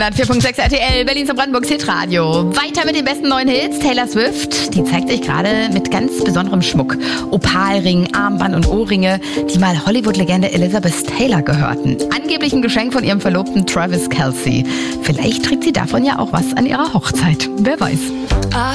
4.6 RTL, Berlins und Brandenburgs Hitradio. Weiter mit den besten neuen Hits. Taylor Swift, die zeigt sich gerade mit ganz besonderem Schmuck. Opalring, Armband und Ohrringe, die mal Hollywood-Legende Elizabeth Taylor gehörten. Angeblich ein Geschenk von ihrem Verlobten Travis Kelce. Vielleicht trägt sie davon ja auch was an ihrer Hochzeit. Wer weiß.